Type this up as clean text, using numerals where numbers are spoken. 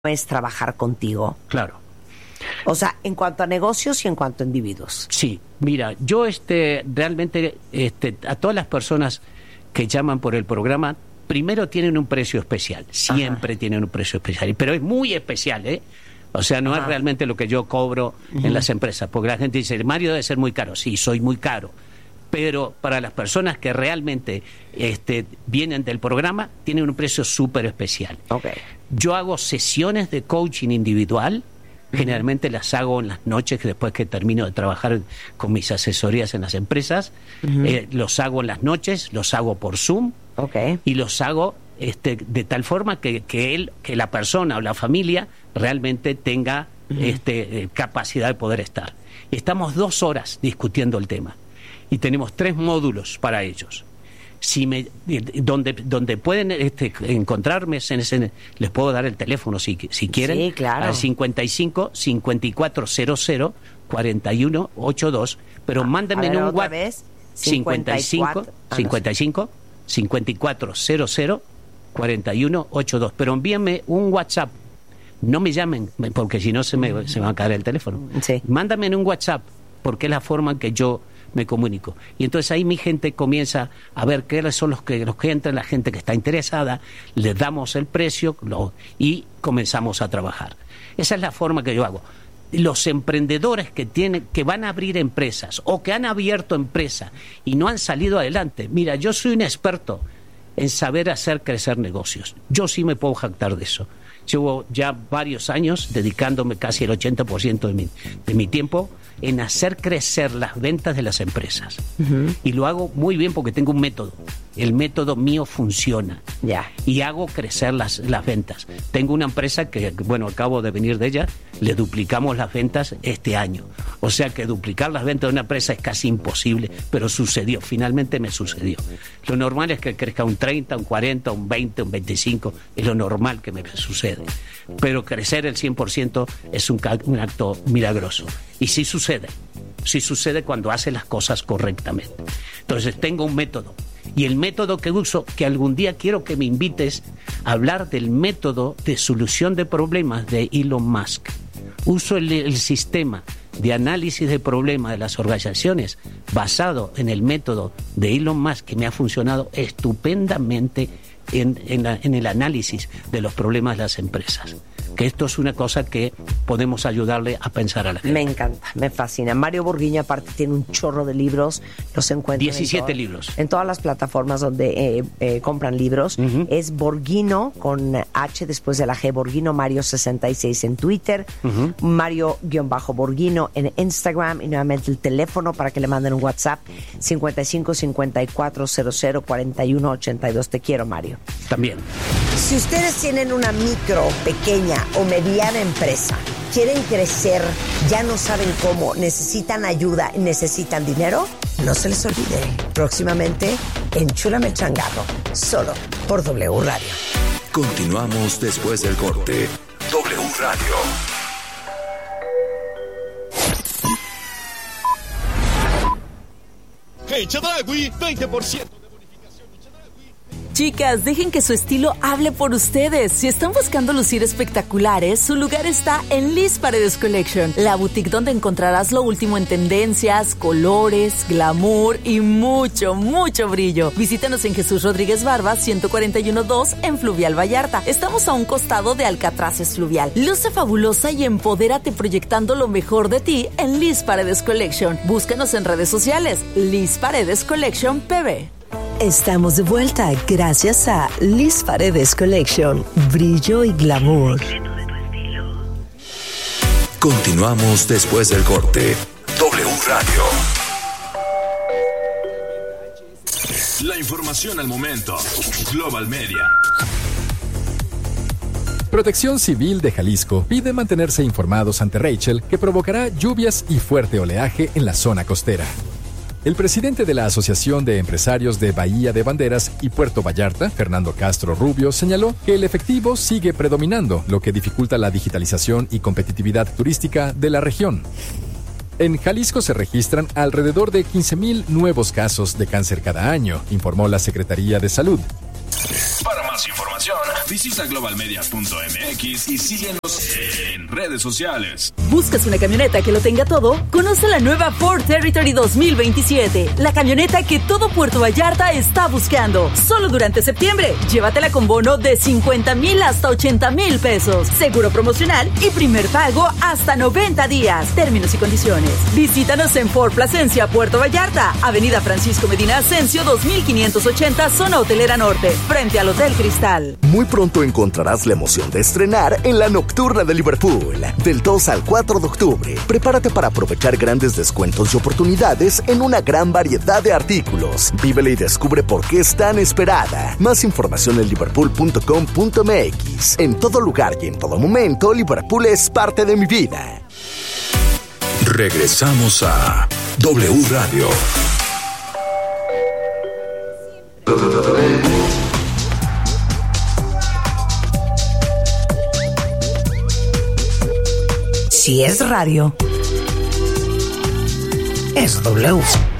es trabajar contigo? Claro. O sea, en cuanto a negocios y en cuanto a individuos. Sí, mira, yo realmente a todas las personas que llaman por el programa, primero tienen un precio especial, siempre tienen un precio especial, pero es muy especial, ¿eh? O sea, no es realmente lo que yo cobro en las empresas, porque la gente dice, Mario debe ser muy caro. Sí, soy muy caro, pero para las personas que realmente vienen del programa, tienen un precio súper especial. Okay. Yo hago sesiones de coaching individual. Generalmente las hago en las noches, que después que termino de trabajar con mis asesorías en las empresas. Los hago en las noches, los hago por Zoom. Okay. Y los hago de tal forma que la persona o la familia realmente tenga capacidad de poder estar. Y estamos 2 horas discutiendo el tema. Y tenemos 3 módulos para ellos. Donde pueden encontrarme, les puedo dar el teléfono si quieren. Sí, claro. Al 55 5400 4182, pero mándenme en un WhatsApp. 55 5400 4182, pero envíenme un WhatsApp. No me llamen, porque si no se me va a caer el teléfono. Sí. Mándame en un WhatsApp, porque es la forma en que yo me comunico. Y entonces ahí mi gente comienza a ver qué son los que entran, la gente que está interesada, les damos el precio y comenzamos a trabajar. Esa es la forma que yo hago. Los emprendedores que van a abrir empresas o que han abierto empresas y no han salido adelante. Mira, yo soy un experto en saber hacer crecer negocios. Yo sí me puedo jactar de eso. Llevo ya varios años dedicándome casi el 80% de mi tiempo en hacer crecer las ventas de las empresas. Y lo hago muy bien porque tengo un método. El método mío funciona. Y hago crecer las ventas. Tengo una empresa que, acabo de venir de ella, le duplicamos las ventas este año. O sea que duplicar las ventas de una empresa es casi imposible, pero sucedió, finalmente me sucedió. Lo normal es que crezca un 30, un 40, un 20, un 25, es lo normal que me sucede. Pero crecer el 100% es un acto milagroso. Y sí sucede cuando hace las cosas correctamente. Entonces tengo un método. Y el método que uso, que algún día quiero que me invites a hablar del método de solución de problemas de Elon Musk. Uso el sistema de análisis de problemas de las organizaciones basado en el método de Elon Musk, que me ha funcionado estupendamente en el análisis de los problemas de las empresas. Que esto es una cosa que podemos ayudarle a pensar a la gente. Me encanta, me fascina. Mario Borghiño aparte tiene un chorro de libros, los encuentran 17 libros. En todas las plataformas donde compran libros. Es Borghiño con H después de la G, Borghiño Mario 66 en Twitter, Mario-Borghiño en Instagram, y nuevamente el teléfono para que le manden un WhatsApp 55 54 00 41 82. Te quiero, Mario. También. Si ustedes tienen una micro, pequeña o mediana empresa, quieren crecer, ya no saben cómo, necesitan ayuda, necesitan dinero, no se les olvide. Próximamente, Enchúlame el Changarro, solo por W Radio. Continuamos después del corte. W Radio. Hey, Chedraui, 20%. Chicas, dejen que su estilo hable por ustedes. Si están buscando lucir espectaculares, su lugar está en Liz Paredes Collection, la boutique donde encontrarás lo último en tendencias, colores, glamour y mucho, mucho brillo. Visítanos en Jesús Rodríguez Barba, 141-2 en Fluvial Vallarta. Estamos a un costado de Alcatraces Fluvial. Luce fabulosa y empodérate proyectando lo mejor de ti en Liz Paredes Collection. Búscanos en redes sociales, Liz Paredes Collection PB. Estamos de vuelta gracias a Liz Paredes Collection, brillo y glamour. Continuamos después del corte. W Radio. La información al momento. Global Media. Protección Civil de Jalisco pide mantenerse informados ante Rachel, que provocará lluvias y fuerte oleaje en la zona costera. El presidente de la Asociación de Empresarios de Bahía de Banderas y Puerto Vallarta, Fernando Castro Rubio, señaló que el efectivo sigue predominando, lo que dificulta la digitalización y competitividad turística de la región. En Jalisco se registran alrededor de 15,000 nuevos casos de cáncer cada año, informó la Secretaría de Salud. Para más información, Visita globalmedia.mx y síguenos en redes sociales. ¿Buscas una camioneta que lo tenga todo? Conoce la nueva Ford Territory 2027, la camioneta que todo Puerto Vallarta está buscando. Solo durante septiembre, llévatela con bono de 50,000 hasta 80,000 pesos, seguro promocional y primer pago hasta 90 días. Términos y condiciones. Visítanos en Ford Plasencia, Puerto Vallarta, Avenida Francisco Medina Ascencio 2580, zona hotelera norte, frente al Hotel Cristal. Muy pronto encontrarás la emoción de estrenar en la Nocturna de Liverpool. Del 2 al 4 de octubre, prepárate para aprovechar grandes descuentos y oportunidades en una gran variedad de artículos. Vívela y descubre por qué es tan esperada. Más información en liverpool.com.mx. En todo lugar y en todo momento, Liverpool es parte de mi vida. Regresamos a W Radio. Si es radio, es W.